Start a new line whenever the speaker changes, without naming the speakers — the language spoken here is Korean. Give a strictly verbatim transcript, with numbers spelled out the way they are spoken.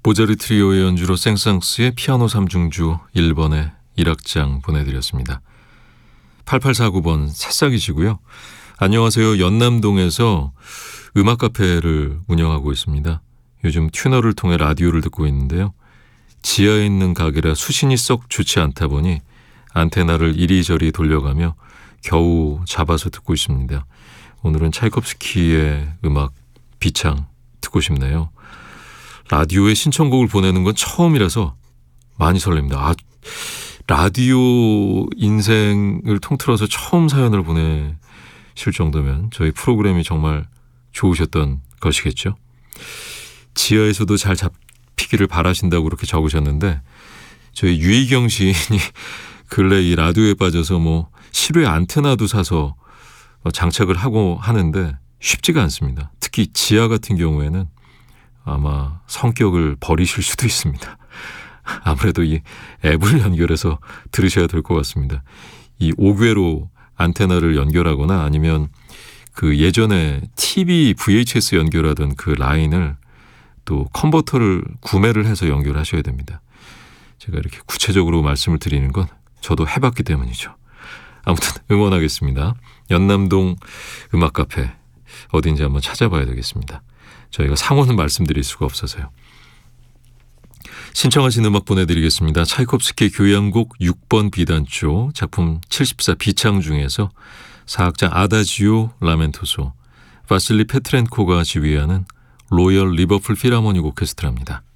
보자리 트리오의 연주로 생상스의 피아노 삼중주 일 번의 일 악장 보내드렸습니다. 팔팔사구 번 새싹이시고요. 안녕하세요. 연남동에서 음악 카페를 운영하고 있습니다. 요즘 튜너를 통해 라디오를 듣고 있는데요. 지하에 있는 가게라 수신이 썩 좋지 않다 보니 안테나를 이리저리 돌려가며 겨우 잡아서 듣고 있습니다. 오늘은 차이콥스키의 음악 비창 듣고 싶네요. 라디오에 신청곡을 보내는 건 처음이라서 많이 설렙니다. 아, 라디오 인생을 통틀어서 처음 사연을 보내실 정도면 저희 프로그램이 정말 좋으셨던 것이겠죠. 지하에서도 잘 잡히기를 바라신다고 그렇게 적으셨는데 저희 유희경 시인이 근래 이 라디오에 빠져서 뭐 실외 안테나도 사서 장착을 하고 하는데 쉽지가 않습니다. 특히 지하 같은 경우에는 아마 성격을 버리실 수도 있습니다. 아무래도 이 앱을 연결해서 들으셔야 될 것 같습니다. 이 오 궤로 안테나를 연결하거나 아니면 그 예전에 티비 브이에이치에스 연결하던 그 라인을 또 컨버터를 구매를 해서 연결하셔야 됩니다. 제가 이렇게 구체적으로 말씀을 드리는 건 저도 해봤기 때문이죠. 아무튼 응원하겠습니다. 연남동 음악 카페 어딘지 한번 찾아봐야 되겠습니다. 저희가 상호는 말씀드릴 수가 없어서요. 신청하신 음악 보내드리겠습니다. 차이콥스키 교향곡 육 번 비단조 작품 칠십사 비창 중에서 사 악장 아다지오 라멘토소 바실리 페트렌코가 지휘하는 로열 리버풀 필하모닉 오케스트라입니다.